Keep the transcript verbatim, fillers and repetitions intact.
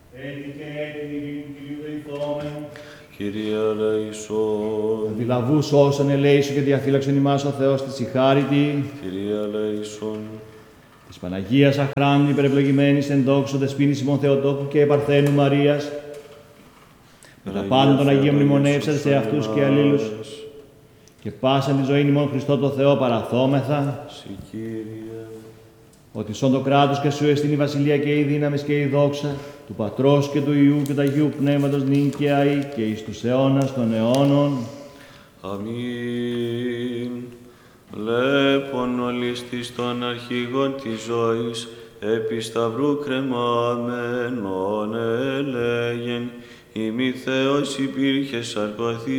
Έτη και έτη ειρήνη Κυρίου δεηθόμεν. Κύριε ελέησον. Αντιλαβούς όσων ελέησον και διαφύλαξον ημάς ο Θεός της ηχάρητη. Κύριε ελέησον. Της Παναγίας αχράντου υπερευλογημένης εν δόξω δεσποίνης ημών Θεοτόκου και Παρθένου Μαρίας. Με τα πάντα των Αγίων μνημονεύσατε σε αυτούς και αλλήλους. Και πάσαν τη ζωή ημών Χριστό το Θεό παραθόμεθα. Συ, Κύριε. Ότι σών το κράτος και σου εστίν η βασιλεία και η δύναμις και η δόξα του Πατρός και του Υιού και του Αγίου Πνεύματος νυν και αεί και εις τους αιώνας των αιώνων. Αμήν. Βλέπων ολιστής των αρχηγών της ζωής, επί σταυρού κρεμαμένων ελέγεν, ημί Θεός υπήρχε σαρκωθεί